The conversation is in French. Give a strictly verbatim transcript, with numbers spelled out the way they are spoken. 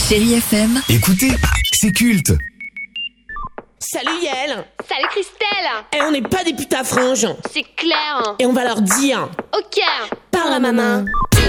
Chérie F M. Écoutez, c'est culte. Salut Yael. Salut Christelle. Eh, on n'est pas des putes à franges. C'est clair. Et on va leur dire. Ok. Par la maman.